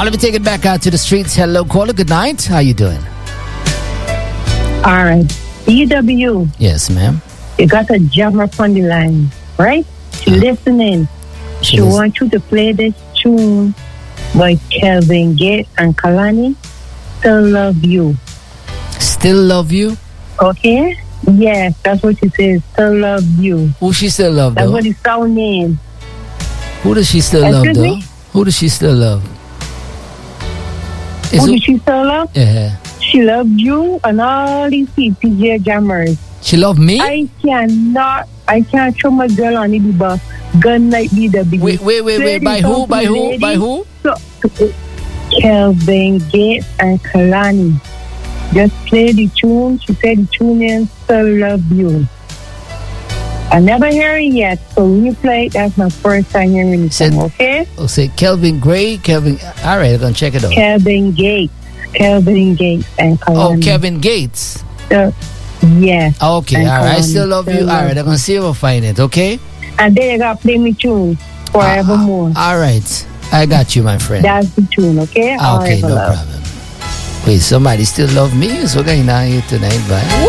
let me take it back out to the streets. Hello, caller. Good night. How you doing? All right. EW. Yes, ma'am. You got a jammer on the line, right? She listening. She wants you to play this tune by Kelvin Gates and Kalani. Still Love You. Still love you? Okay? Yes, that's what she says. Still love you. Who she still love, That's though? what the sound name. Who does she still love, Excuse though? me? Who does she still love? Who does she still love? Yeah. She loved you and all these PJ jammers. She love me? I can't throw my girl on the bus. Gun like BW. Wait. By who? By who? By who? Kelvin Gates and Kalani. Just play the tune. She said the tune is Still Love You. I never hear it yet, so when you play it, that's my first time hearing it. Okay? Oh, say Kelvin Gray, Kelvin. All right, I'm gonna check it out. Kelvin Gates and Kalani. Oh, Kevin Gates. Yeah. Okay, all right. I still love you. All right, I'm gonna see if I find it. Okay. And then you gotta play me tune forevermore. All right, I got you, my friend. That's the tune, okay? Okay, no problem. Wait, somebody still love me? So okay, now you tonight, bye.